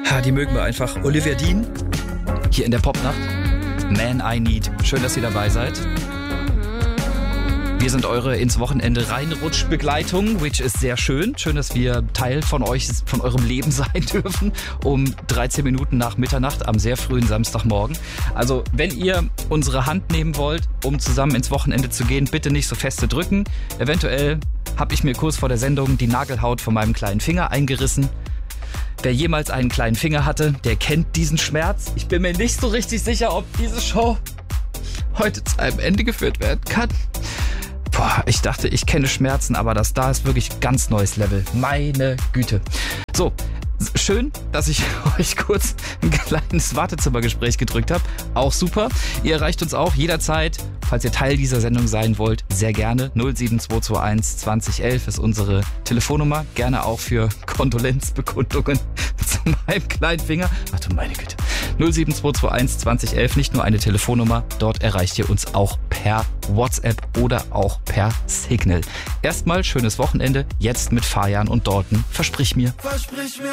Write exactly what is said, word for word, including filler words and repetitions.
Ja, die mögen wir einfach. Olivia Dean, hier in der Popnacht. Man I Need. Schön, dass ihr dabei seid. Wir sind eure ins Wochenende Reinrutsch-Begleitung, which ist sehr schön. Schön, dass wir Teil von euch, von eurem Leben sein dürfen, um dreizehn Minuten nach Mitternacht am sehr frühen Samstagmorgen. Also, wenn ihr unsere Hand nehmen wollt, um zusammen ins Wochenende zu gehen, bitte nicht so feste drücken. Eventuell habe ich mir kurz vor der Sendung die Nagelhaut von meinem kleinen Finger eingerissen. Wer jemals einen kleinen Finger hatte, der kennt diesen Schmerz. Ich bin mir nicht so richtig sicher, ob diese Show heute zu einem Ende geführt werden kann. Boah, ich dachte, ich kenne Schmerzen, aber das da ist wirklich ganz neues Level. Meine Güte. So, schön, dass ich euch kurz ein kleines Wartezimmergespräch gedrückt habe. Auch super. Ihr erreicht uns auch jederzeit, falls ihr Teil dieser Sendung sein wollt, sehr gerne. null sieben zwei zwei eins zwanzig elf ist unsere Telefonnummer. Gerne auch für Kondolenzbekundungen zu meinem kleinen Finger. Ach du meine Güte. null sieben zwei zwei eins zwanzig elf, nicht nur eine Telefonnummer. Dort erreicht ihr uns auch per WhatsApp oder auch per Signal. Erstmal schönes Wochenende. Jetzt mit Fajan und Dalton. Versprich mir. Versprich mir.